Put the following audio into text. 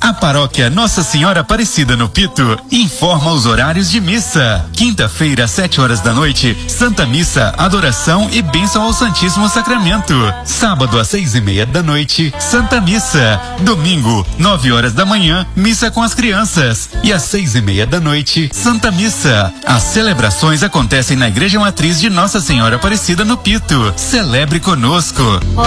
A paróquia Nossa Senhora Aparecida no Pito informa os horários de missa. Quinta-feira, às 7 horas da noite, Santa Missa, adoração e bênção ao Santíssimo Sacramento. Sábado, às 6:30 da noite, Santa Missa. Domingo, 9 horas da manhã, missa com as crianças. E às 6:30 da noite, Santa Missa. As celebrações acontecem na Igreja Matriz de Nossa Senhora Aparecida no Pito. Celebre conosco.